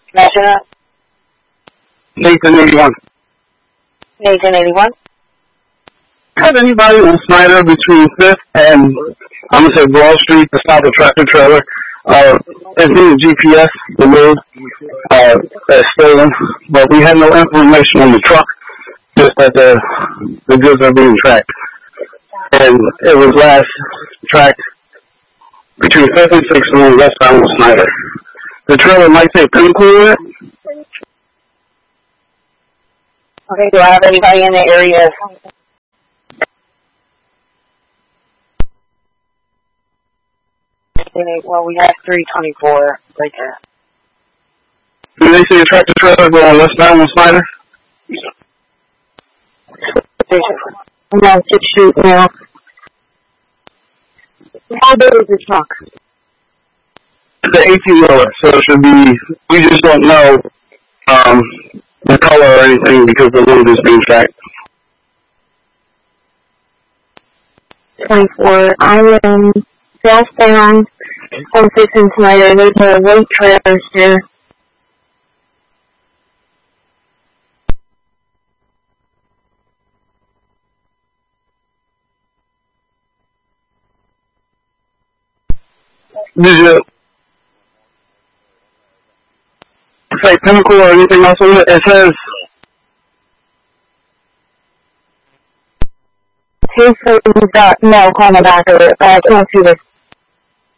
Measure. Nathan 81. Nathan 81. Have anybody on Snyder between 5th and, I'm going to say Broad Street, the stop of tractor trailer, is being GPS, the road, that's stolen, but we had no information on the truck, just that the goods are being tracked. And it was last tracked between 5th and 6th on westbound with Snyder. The trailer might say Pinnacle in it. Okay, do I have anybody in the area? Well, we have 324 right there. Do they see a tractor trailer going westbound with Snyder? I'm on 6th Street now. How big is the truck? The 18-wheeler, so it should be, we just don't know the color or anything because the load is being tracked. 24. I am southbound on 6th and Snyder. There's a white trailer here. Did you say Pinnacle or anything else on it? It says... He's got no on the back of it, but I can't see this